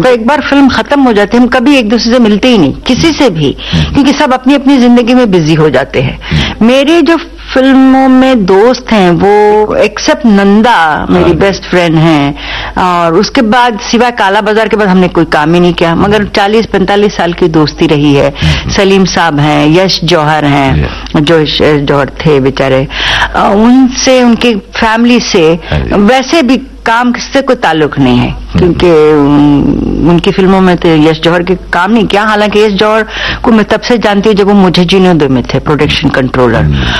एक बार फिल्म खत्म हो जाती है, हम कभी एक दूसरे से मिलते ही नहीं, किसी से भी, क्योंकि सब अपनी अपनी जिंदगी में बिजी हो जाते हैं। मेरे जो फिल्मों में दोस्त हैं वो एक्सेप्ट नंदा मेरी बेस्ट फ्रेंड हैं, और उसके बाद सिवाय काला बाजार के बाद हमने कोई काम ही नहीं किया, मगर 40-45 साल की दोस्ती रही है। सलीम साहब हैं, यश जौहर हैं, जो यश जौहर थे बेचारे, उनसे, उनकी फैमिली से वैसे भी काम से कोई ताल्लुक नहीं है, क्योंकि उनकी फिल्मों में तो यश जौहर के काम नहीं किया। हालांकि यश जौहर को मैं तब से जानती हूँ जब वो मुझे जीने दो में थे प्रोडक्शन कंट्रोलर,